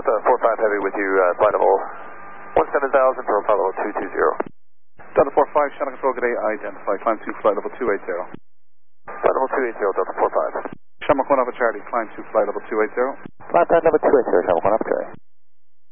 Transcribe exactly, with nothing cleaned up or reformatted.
Delta four five Heavy with you, uh, flight level one seven thousand for Apollo two two zero. Delta four five, Shannon Control, good day, identify, climb to flight level two eight zero. Flight level two eight zero, Delta four five. Shamrock one Alpha Charlie, climb to flight level two eight zero. Flight level two eight zero, Shamrock one Alpha Charlie.